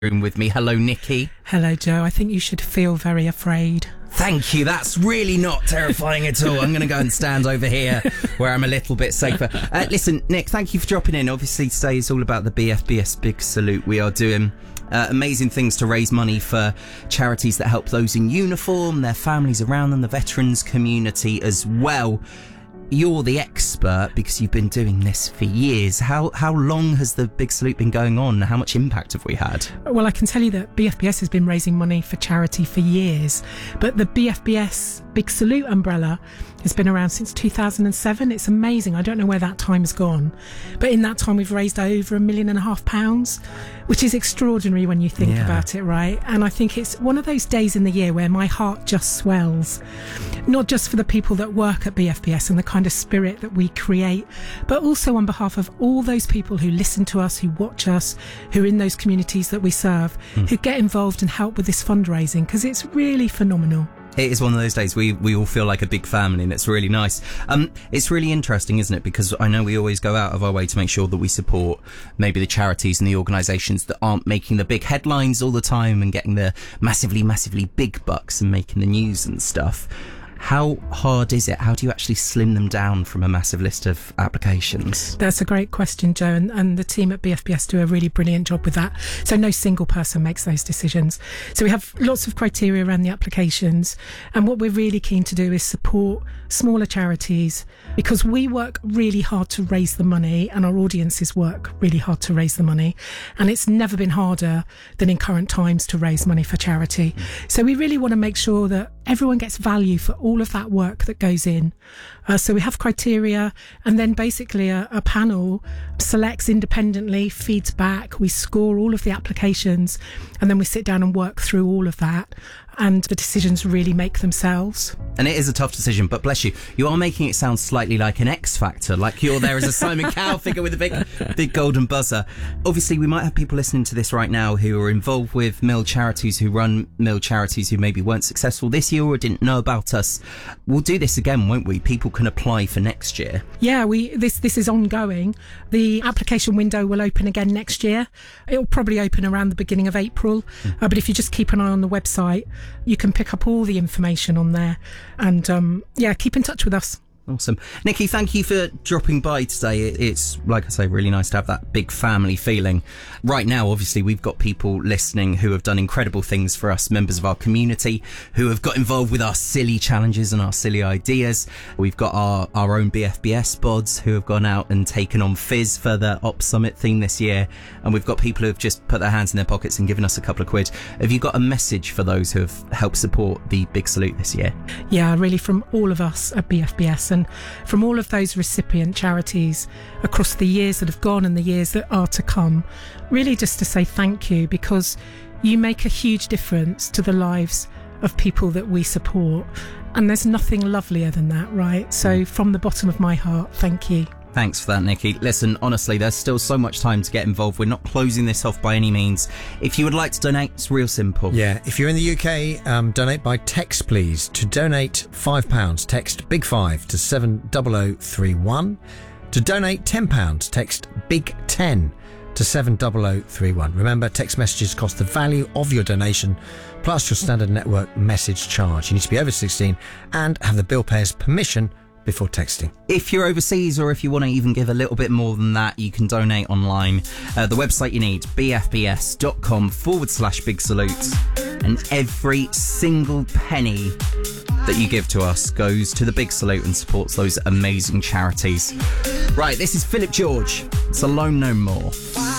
room with me. Hello, Nikki. Hello, Joe. I think you should feel very afraid. Thank you. That's really not terrifying at all. I'm going to go and stand over here where I'm a little bit safer. Listen, Nick, thank you for dropping in. Obviously, today is all about the BFBS Big Salute. We are doing amazing things to raise money for charities that help those in uniform, their families around them, the veterans community as well. You're the expert because you've been doing this for years. How long has the Big Salute been going on? How much impact have we had? Well, I can tell you that BFBS has been raising money for charity for years, but the BFBS Big Salute umbrella has been around since 2007. It's amazing. I don't know where that time has gone, but in that time we've raised over £1.5 million, which is extraordinary when you think about it, right? And I think it's one of those days in the year where my heart just swells, not just for the people that work at BFBS and the kind of spirit that we create, but also on behalf of all those people who listen to us, who watch us, who are in those communities that we serve, who get involved and help with this fundraising, because it's really phenomenal. It is one of those days we all feel like a big family, and it's really nice. It's really interesting, isn't it? Because I know we always go out of our way to make sure that we support maybe the charities and the organisations that aren't making the big headlines all the time and getting the massively, massively big bucks and making the news and stuff. How hard is it? How do you actually slim them down from a massive list of applications? That's a great question, Joe, and the team at BFBS do a really brilliant job with that. So no single person makes those decisions. So we have lots of criteria around the applications, and what we're really keen to do is support smaller charities, because we work really hard to raise the money and our audiences work really hard to raise the money, and it's never been harder than in current times to raise money for charity. So we really want to make sure that everyone gets value for all of that work that goes in. So we have criteria, and then basically a panel selects independently, feeds back, we score all of the applications, and then we sit down and work through all of that, and the decisions really make themselves. And it is a tough decision, but bless you, you are making it sound slightly like an X Factor, like you're there as a Simon Cowell figure with a big golden buzzer. Obviously, we might have people listening to this right now who are involved with Mill Charities, who run Mill Charities, who maybe weren't successful this year or didn't know about us. We'll do this again, won't we? People can apply for next year. Yeah, this is ongoing. The application window will open again next year. It'll probably open around the beginning of April, but if you just keep an eye on the website, you can pick up all the information on there, and keep in touch with us. Awesome. Nikki, thank you for dropping by today. It's, like I say, really nice to have that big family feeling. Right now, obviously, we've got people listening who have done incredible things for us, members of our community, who have got involved with our silly challenges and our silly ideas. We've got our own BFBS bods who have gone out and taken on Fizz for the Ops Summit theme this year. And we've got people who have just put their hands in their pockets and given us a couple of quid. Have you got a message for those who have helped support the Big Salute this year? Yeah, really, from all of us at BFBS and from all of those recipient charities across the years that have gone and the years that are to come, really just to say thank you, because you make a huge difference to the lives of people that we support, and there's nothing lovelier than that, right? So from the bottom of my heart, thank you. Thanks for that, Nikki. Listen, honestly, there's still so much time to get involved. We're not closing this off by any means. If you would like to donate, it's real simple. Yeah, if you're in the UK, donate by text, please. To donate £5, text Big 5 to 70031. To donate £10, text Big 10 to 70031. Remember, text messages cost the value of your donation plus your standard network message charge. You need to be over 16 and have the bill payer's permission before texting. If you're overseas, or if you want to even give a little bit more than that, you can donate online. The website you need, bfbs.com/Big Salute. And every single penny that you give to us goes to the Big Salute and supports those amazing charities. Right, this is Philip George. It's Alone No More.